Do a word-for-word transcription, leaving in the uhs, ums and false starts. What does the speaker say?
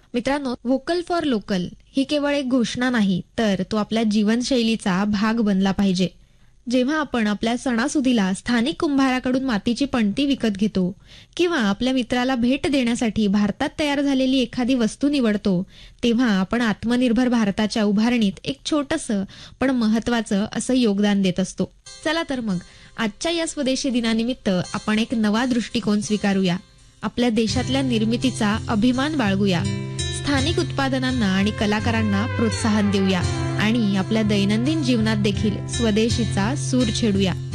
मित्रांनो, vocal for local ही केवळ एक घोषणा नाही, तर तो आपल्या जीवनशैलीचा भाग बनला पाहिजे. जेव्हा आपण आपल्या सणासुदीला स्थानिक कुंभाराकडून मातीची पणती विकत घेतो किंवा आपल्या मित्राला भेट देण्यासाठी भारतात तयार झालेली एखादी वस्तू निवडतो, तेव्हा आपण आत्मनिर्भर भारताच्या उभारणीत एक छोटंसं पण महत्वाचं असं योगदान देत असतो. चला तर मग आजच्या या स्वदेशी दिनानिमित्त आपण एक नवा दृष्टिकोन स्वीकारूया. आपल्या देशातल्या निर्मितीचा अभिमान बाळगूया, स्थानिक उत्पादनांना आणि कलाकारांना प्रोत्साहन देऊया आणि आपल्या दैनंदिन जीवनात देखील स्वदेशीचा सूर छेडूया.